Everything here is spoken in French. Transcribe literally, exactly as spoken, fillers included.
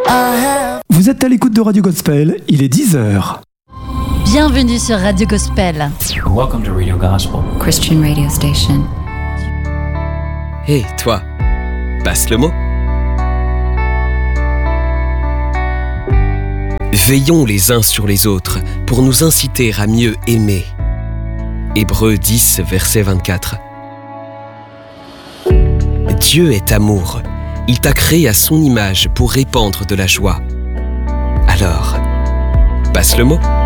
Vous êtes à l'écoute de Radio Gospel, il est dix heures. Bienvenue sur Radio Gospel. Welcome to Radio Gospel, Christian radio station. Hé, hey, toi, passe le mot. Veillons les uns sur les autres pour nous inciter à mieux aimer. Hébreux dix, verset vingt-quatre. Dieu est amour. Il t'a créé à son image pour répandre de la joie. Alors, passe le mot.